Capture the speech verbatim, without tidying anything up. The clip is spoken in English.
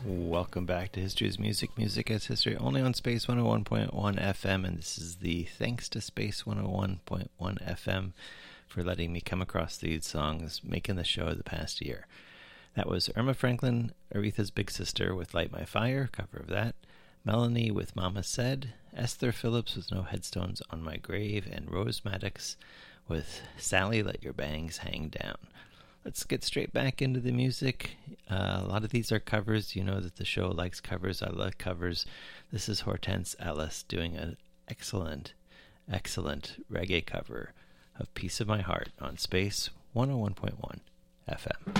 Welcome back to History's Music. Music as History, only on Space one oh one point one F M, and this is the thanks to Space one oh one point one F M for letting me come across these songs, making the show the past year. That was Irma Franklin, Aretha's Big Sister with Light My Fire, cover of that. Melanie with Mama Said. Esther Phillips with No Headstones on My Grave. And Rose Maddox with Sally, Let Your Bangs Hang Down. Let's get straight back into the music. Uh, a lot of these are covers. You know that the show likes covers. I love covers. This is Hortense Ellis doing an excellent, excellent reggae cover of Piece of My Heart on Space one oh one point one F M.